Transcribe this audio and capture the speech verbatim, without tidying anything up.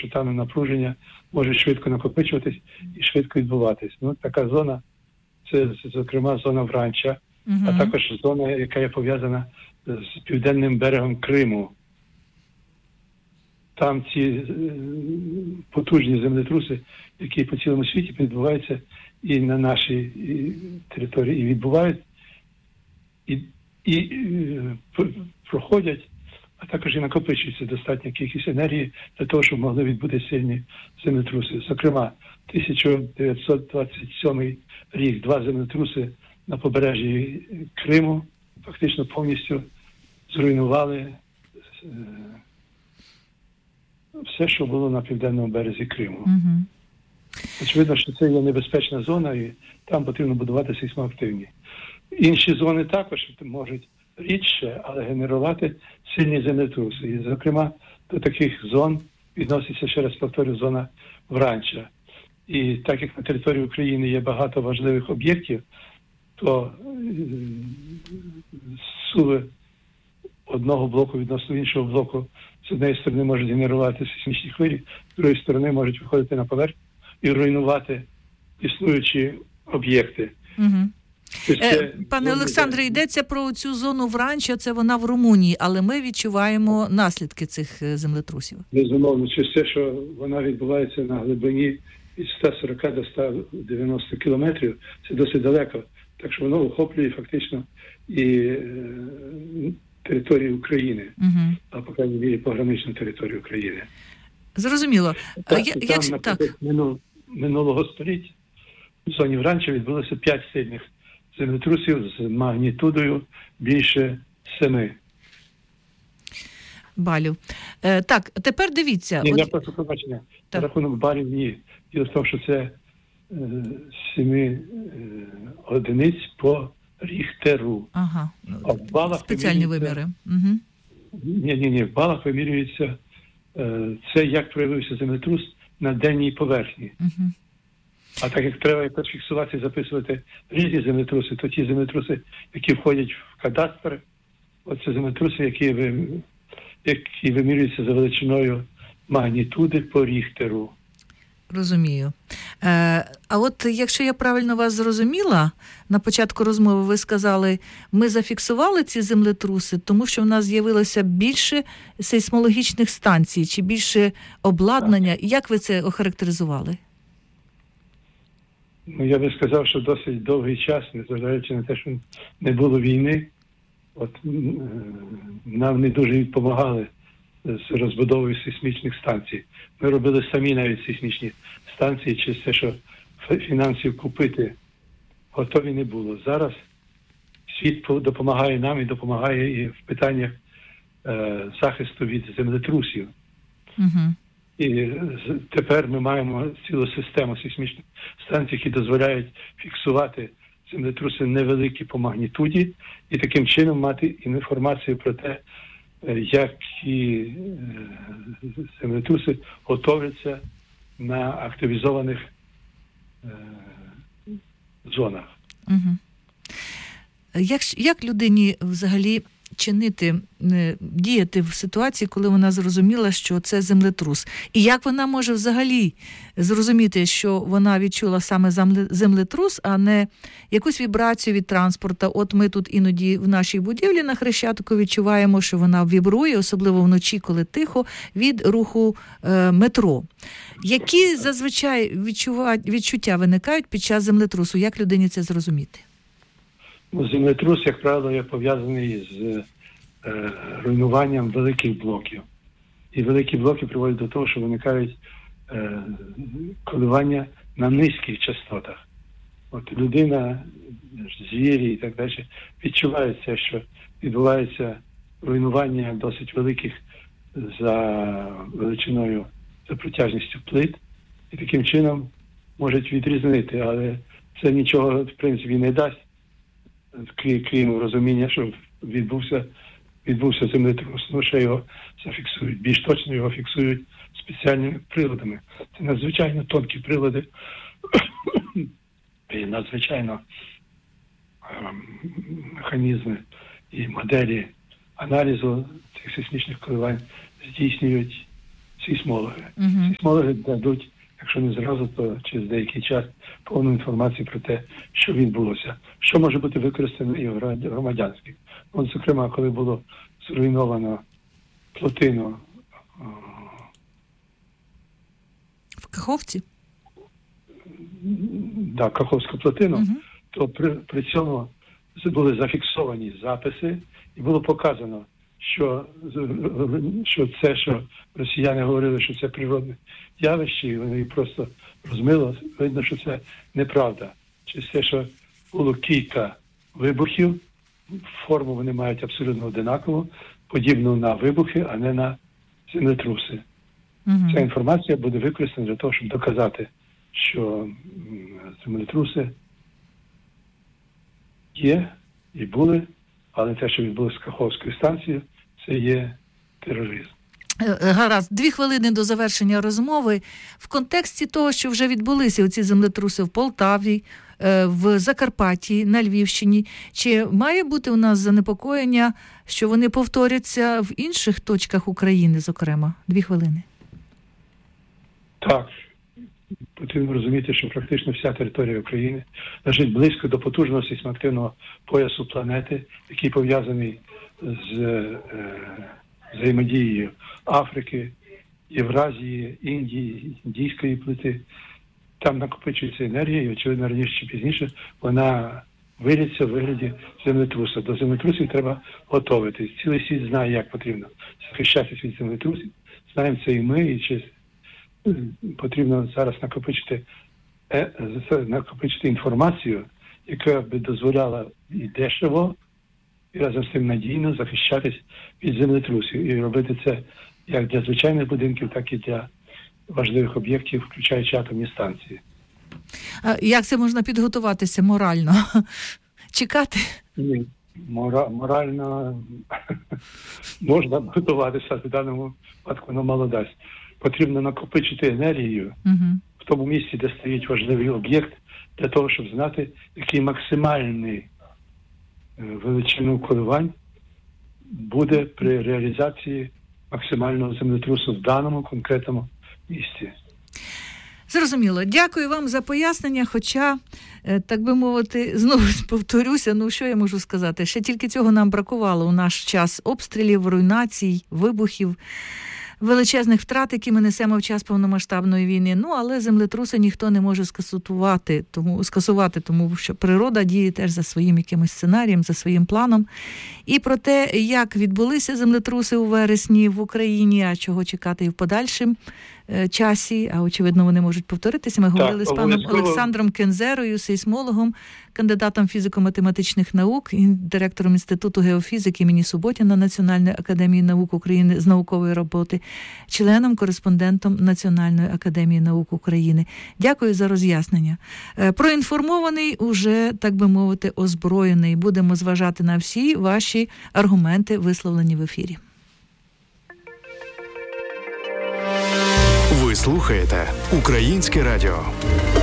що там напруження може швидко накопичуватись і швидко відбуватись. Ну, така зона, це, зокрема, зона Вранча, uh-huh. а також зона, яка є пов'язана з південним берегом Криму. Там ці е, потужні землетруси, які по цілому світі відбуваються і на нашій і, території, і відбувають, і, і е, проходять, а також і накопичується достатня кількість енергії для того, щоб могли відбути сильні землетруси. Зокрема, тисяча дев'ятсот двадцять сьомий рік два землетруси на побережжі Криму фактично повністю зруйнували е, все, що було на південному березі Криму. Угу. Очевидно, що це є небезпечна зона, і там потрібно будувати сейсмоактивні. Інші зони також можуть рідше, але генерувати сильні землетруси. І, зокрема, до таких зон відноситься, ще раз повторю, зона Вранча. І так як на території України є багато важливих об'єктів, то суви одного блоку відносно іншого блоку з однієї сторони можуть генерувати сейсмічні хвилі, з другої сторони можуть виходити на поверхню і руйнувати існуючі об'єкти. Угу. Е, пане Олександре, йдеться про цю зону Вранча, це вона в Румунії, але ми відчуваємо наслідки цих землетрусів. Безумовно, через те, що вона відбувається на глибині від ста сорока до ста дев'яноста кілометрів, це досить далеко, так що воно охоплює фактично і е, територію України, угу. а по крайній мірі пограничну територію України. Зрозуміло. Так, Я, там, як... наприклад, так. Минул, минулого століття в зоні Вранча відбулося п'ять сильних землетрусів з магнітудою більше семи. Балів. Е, так, тепер дивіться. Ні, от... я просто побачення. За рахунок балів ні. Діло в тому, що це е, семи е, одиниць по Ріхтеру. Ага. А в балах спеціальні виміри. Угу. Ні, ні, ні. В балах вимірюється е, це, як проявився землетрус на денній поверхні. Угу. А так як треба якось фіксувати і записувати різні землетруси, то ті землетруси, які входять в кадастр, оце землетруси, які, ви, які вимірюються за величиною магнітуди по Ріхтеру. Розумію. Е, а от якщо я правильно вас зрозуміла, на початку розмови ви сказали, ми зафіксували ці землетруси, тому що в нас з'явилося більше сейсмологічних станцій, чи більше обладнання. Так. Як ви це охарактеризували? Ну, я би сказав, що досить довгий час, незважаючи на те, що не було війни, от нам не дуже допомагали з розбудовою сейсмічних станцій. Ми робили самі навіть сейсмічні станції, через те, що фінансів купити готові не було. Зараз світ допомагає нам і допомагає і в питаннях е, захисту від землетрусів. Угу. І тепер ми маємо цілу систему сейсмічних станцій, які дозволяють фіксувати землетруси невеликі по магнітуді і таким чином мати інформацію про те, які землетруси готовляться на активізованих е, зонах. Угу. Як, як людині взагалі чинити, діяти в ситуації, коли вона зрозуміла, що це землетрус? І як вона може взагалі зрозуміти, що вона відчула саме землетрус, а не якусь вібрацію від транспорту? От ми тут іноді в нашій будівлі на Хрещатику відчуваємо, що вона вібрує, особливо вночі, коли тихо, від руху е, метро. Які зазвичай відчува... відчуття виникають під час землетрусу? Як людині це зрозуміти? Землетрус, як правило, є пов'язаний з е, руйнуванням великих блоків. І великі блоки приводять до того, що виникають е, коливання на низьких частотах. От людина, звірі і так далі відчувається, що відбувається руйнування досить великих за величиною, за протяжністю плит. І таким чином можуть відрізнити, але це нічого, в принципі, не дасть. Крім розуміння, що відбувся, відбувся землетрус, ну ще його зафіксують. Більш точно його фіксують спеціальними приладами. Це надзвичайно тонкі прилади і надзвичайно механізми і моделі аналізу цих сейсмічних коливань здійснюють сейсмологи. Uh-huh. Сейсмологи дадуть, якщо не зразу, то через деякий час повну інформацію про те, що відбулося. Що може бути використано і в громадянських. От, зокрема, коли було зруйновано плотину в Каховці? Да, Каховську плотину, uh-huh. то при, при цьому були зафіксовані записи і було показано, що, що це, що росіяни говорили, що це природне явище, і вони просто розмило, видно, що це неправда. Через те, що було кілька вибухів, форму вони мають абсолютно одинакову, подібну на вибухи, а не на землетруси. Uh-huh. Ця інформація буде використана для того, щоб доказати, що землетруси є і були, але те, що відбулося з Каховською станцією, це є тероризм. Гаразд, дві хвилини до завершення розмови. В контексті того, що вже відбулися оці землетруси в Полтаві, в Закарпатті, на Львівщині, чи має бути у нас занепокоєння, що вони повторяться в інших точках України, зокрема? Дві хвилини. Так. Потрібно розуміти, що практично вся територія України лежить близько до потужного сейсмоактивного поясу планети, який пов'язаний з е, взаємодією Африки, Євразії, Індії, Індійської плити. Там накопичується енергія, і, очевидно, раніше чи пізніше вона виліться в вигляді землетрусу. До землетрусів треба готуватись. Цілий світ знає, як потрібно захищатися від землетрусів. Знаємо це і ми, і через потрібно зараз накопичити, е, накопичити інформацію, яка би дозволяла і дешево, і разом з тим надійно захищатись від землетрусів. І робити це як для звичайних будинків, так і для важливих об'єктів, включаючи атомні станції. А як це можна підготуватися морально? Чекати? Ні, мора, морально можна готуватися, в даному випадку воно мало дасть. Потрібно накопичити енергію uh-huh. в тому місці, де стоїть важливий об'єкт, для того, щоб знати, який максимальний величину коливань буде при реалізації максимального землетрусу в даному конкретному місці. Зрозуміло. Дякую вам за пояснення, хоча, так би мовити, знову повторюся, ну що я можу сказати, ще тільки цього нам бракувало у наш час обстрілів, руйнацій, вибухів, величезних втрат, які ми несемо в час повномасштабної війни. Ну, але землетруси ніхто не може скасувати, тому, скасувати, тому що природа діє теж за своїм якимось сценарієм, за своїм планом. І про те, як відбулися землетруси у вересні в Україні, а чого чекати і в подальшим часі, а очевидно вони можуть повторитися. Ми так, говорили з паном Олександром Кензерою, сейсмологом, кандидатом фізико-математичних наук, директором Інституту геофізики імені Суботіна Національної академії наук України з наукової роботи, членом, кореспондентом Національної академії наук України. Дякую за роз'яснення. Проінформований, уже, так би мовити, озброєний. Будемо зважати на всі ваші аргументи, висловлені в ефірі. Ви слухаєте Українське радіо.